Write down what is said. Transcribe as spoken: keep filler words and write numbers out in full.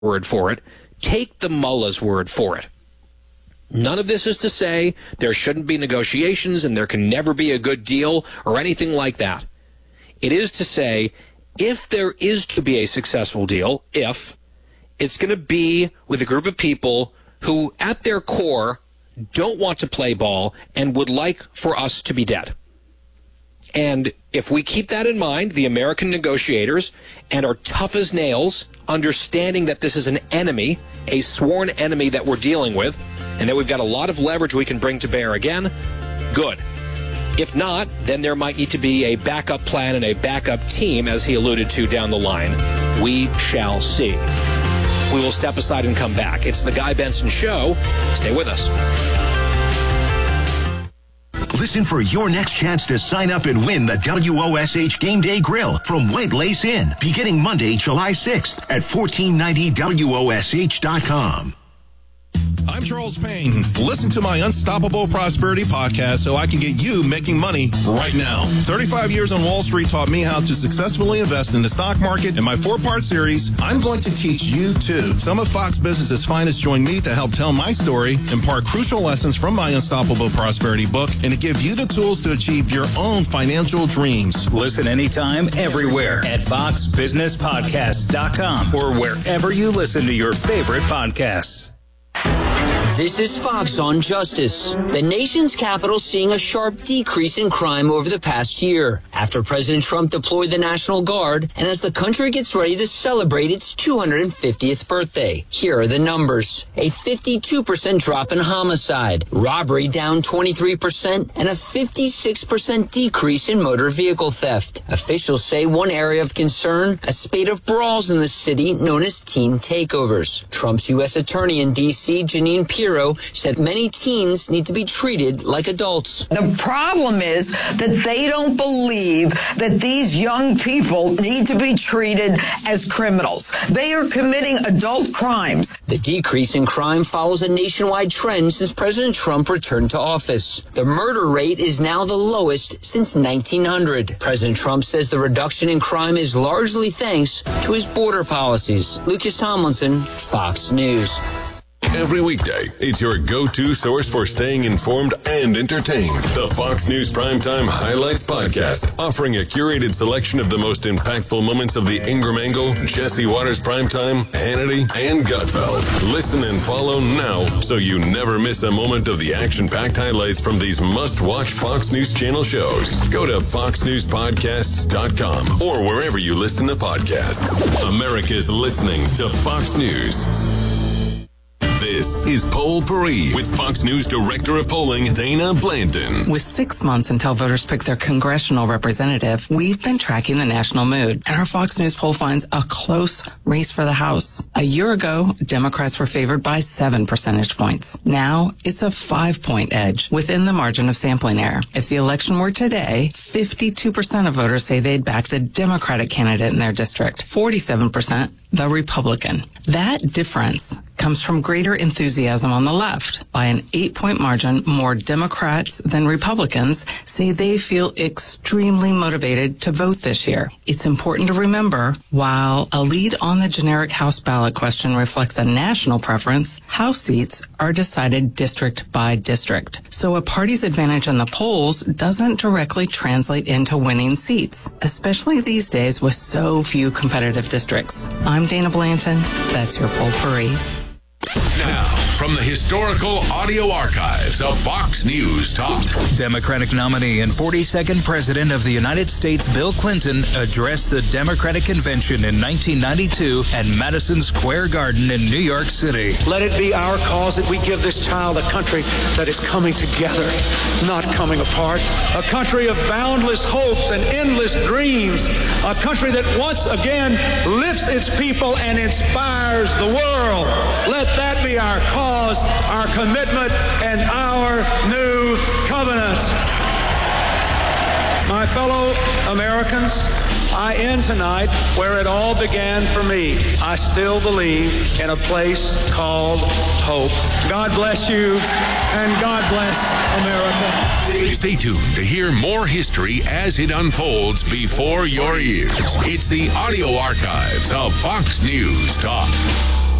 word for it. Take the mullah's word for it. None of this is to say there shouldn't be negotiations and there can never be a good deal or anything like that. It is to say, if there is to be a successful deal, if, it's going to be with a group of people who, at their core, don't want to play ball and would like for us to be dead. And if we keep that in mind, the American negotiators, and are tough as nails, understanding that this is an enemy, a sworn enemy that we're dealing with, and that we've got a lot of leverage we can bring to bear again, good. If not, then there might need to be a backup plan and a backup team, as he alluded to down the line. We shall see. We will step aside and come back. It's the Guy Benson Show. Stay with us. Listen for your next chance to sign up and win the W O S H Game Day Grill from White Lace Inn, beginning Monday, July sixth at fourteen ninety W O S H dot com. I'm Charles Payne. Listen to my Unstoppable Prosperity podcast so I can get you making money right now. thirty-five years on Wall Street taught me how to successfully invest in the stock market. In my four-part series, I'm going to teach you too. Some of Fox Business's finest join me to help tell my story, impart crucial lessons from my Unstoppable Prosperity book, and to give you the tools to achieve your own financial dreams. Listen anytime, everywhere at fox business podcast dot com or wherever you listen to your favorite podcasts. This is Fox on Justice. The nation's capital seeing a sharp decrease in crime over the past year after President Trump deployed the National Guard and as the country gets ready to celebrate its two hundred fiftieth birthday. Here are the numbers. A fifty-two percent drop in homicide, robbery down twenty-three percent, and a fifty-six percent decrease in motor vehicle theft. Officials say one area of concern, a spate of brawls in the city known as teen takeovers. Trump's U S Attorney in D C, Jeanine Pirro, said many teens need to be treated like adults. The problem is that they don't believe that these young people need to be treated as criminals. They are committing adult crimes. The decrease in crime follows a nationwide trend since President Trump returned to office. The murder rate is now the lowest since nineteen hundred. President Trump says the reduction in crime is largely thanks to his border policies. Lucas Tomlinson, Fox News. Every weekday, it's your go-to source for staying informed and entertained. The Fox News Primetime Highlights Podcast, offering a curated selection of the most impactful moments of the Ingram Angle, Jesse Waters Primetime, Hannity, and Gutfeld. Listen and follow now so you never miss a moment of the action-packed highlights from these must-watch Fox News Channel shows. Go to fox news podcasts dot com or wherever you listen to podcasts. America's listening to Fox News. This is Poll Parade with Fox News Director of Polling, Dana Blanton. With six months until voters pick their congressional representative, we've been tracking the national mood, and our Fox News poll finds a close race for the House. A year ago, Democrats were favored by seven percentage points. Now, it's a five-point edge within the margin of sampling error. If the election were today, fifty-two percent of voters say they'd back the Democratic candidate in their district, forty-seven percent the Republican. That difference comes from greater enthusiasm on the left. By an eight-point margin, more Democrats than Republicans say they feel extremely motivated to vote this year. It's important to remember, while a lead on the generic House ballot question reflects a national preference, House seats are decided district by district. So a party's advantage in the polls doesn't directly translate into winning seats, especially these days with so few competitive districts. I'm Dana Blanton. That's your Poll Parade. Now, from the historical audio archives of Fox News Talk. Democratic nominee and forty-second President of the United States, Bill Clinton, addressed the Democratic Convention in nineteen ninety-two at Madison Square Garden in New York City. Let it be our cause that we give this child a country that is coming together, not coming apart. A country of boundless hopes and endless dreams. A country that once again lifts its people and inspires the world. Let that be our cause, our commitment, and our new covenant. My fellow Americans, I end tonight where it all began for me. I still believe in a place called hope. God bless you, and God bless America. Stay tuned to hear more history as it unfolds before your ears. It's the audio archives of Fox News Talk.